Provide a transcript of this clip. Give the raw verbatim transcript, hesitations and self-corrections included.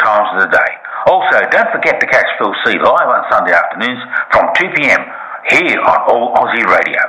times of the day. Also, don't forget to catch Phil C live on Sunday afternoons from two p m here on All Aussie Radio.